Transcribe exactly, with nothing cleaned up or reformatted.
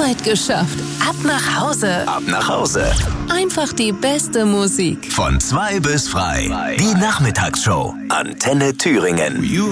Arbeit geschafft. Ab nach Hause. Ab nach Hause. Einfach die beste Musik. Von zwei bis frei. Die Nachmittagsshow. Antenne Thüringen.